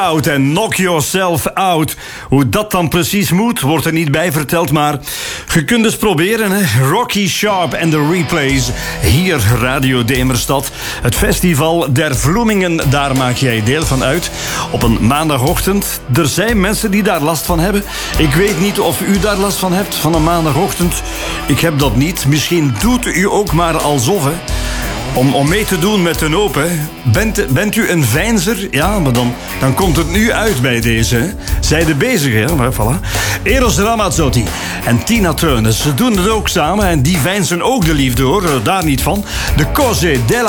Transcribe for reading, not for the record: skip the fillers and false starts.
Out en Knock Yourself Out. Hoe dat dan precies moet, wordt er niet bij verteld, maar je kunt dus proberen, hè? Rocky Sharp en de Replays. Hier, Radio Demerstad. Het festival der Vloemingen, daar maak jij deel van uit. Op een maandagochtend. Er zijn mensen die daar last van hebben. Ik weet niet of u daar last van hebt, van een maandagochtend. Ik heb dat niet. Misschien doet u ook maar alsof, hè. Om mee te doen met de hoop, hè. Bent u een veinzer? Ja, maar dan komt het nu uit bij deze. Hè. Zijde bezig, hè. Maar, voilà. Eros Ramazzotti en Tina Turner, ze doen het ook samen. En die veinzen ook de liefde, hoor. Daar niet van. De Cose della